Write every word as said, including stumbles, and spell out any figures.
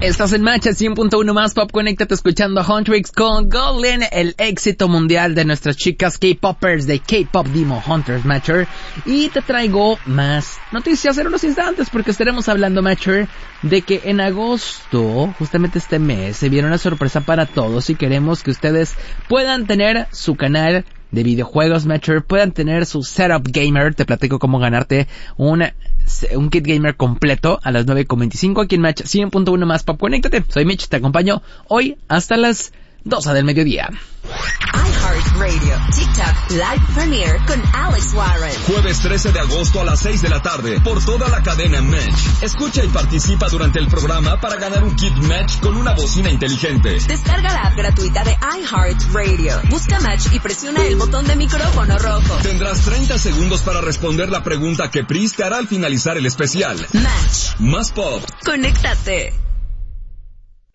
Estás en Match cien punto uno más Pop. Conéctate escuchando a Huntrix con Golden, el éxito mundial de nuestras chicas K-Poppers de K-Pop Demon Hunters, Matcher. Y te traigo más noticias en unos instantes porque estaremos hablando, Matcher, de que en agosto, justamente este mes, se viene una sorpresa para todos y queremos que ustedes puedan tener su canal de videojuegos, Matcher, puedan tener su setup gamer. Te platico cómo ganarte un, un kit gamer completo a las nueve con veinticinco aquí en Match cien punto uno más Pop. Conéctate, soy Mitch, te acompaño hoy hasta las doce del mediodía. iHeartRadio, TikTok Live Premiere con Alex Warren. Jueves trece de agosto a las seis de la tarde por toda la cadena Match. Escucha y participa durante el programa para ganar un kit Match con una bocina inteligente. Descarga la app gratuita de iHeartRadio. Busca Match y presiona el botón de micrófono rojo. Tendrás treinta segundos para responder la pregunta que Pris te hará al finalizar el especial. Match. Más Pop. Conéctate.